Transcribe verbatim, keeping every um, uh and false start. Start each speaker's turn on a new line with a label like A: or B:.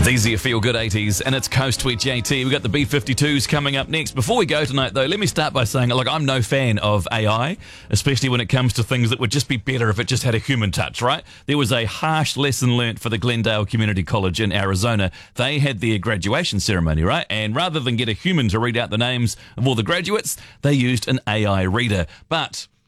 A: Easy, feel good eighties, and it's Coast Tweet J T. We've got the B fifty-twos coming up next. Before we go tonight, though, let me start by saying, look, I'm no fan of A I, especially when it comes to things that would just be better if it just had a human touch, right? There was a harsh lesson learnt for the Glendale Community College in Arizona. They had their graduation ceremony, right? And rather than get a human to read out the names of all the graduates, they used an A I reader. But